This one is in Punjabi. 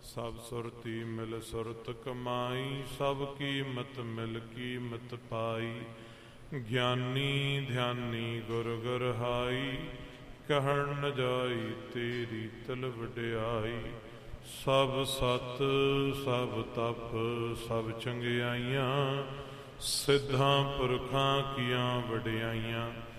ਸਭ ਸੁਰਤੀ ਮਿਲ ਸੁਰਤ ਕਮਾਈ, ਸਭ ਕੀਮਤ ਮਿਲ ਕੀਮਤ ਪਾਈ। ਗਿਆਨੀ ਧਿਆਨੀ ਗੁਰ ਗੁਰਹਾਈ, ਕਹਿਣ ਨ ਜਾਈ ਤੇਰੀ ਤਿਲ ਵਡਿਆਈ। ਸਭ ਸਤ ਸਭ ਤਪ ਸਭ ਚੰਗਿਆਈਆਂ, ਸਿੱਧਾਂ ਪੁਰਖਾਂ ਕੀਆਂ ਵਡਿਆਈਆਂ।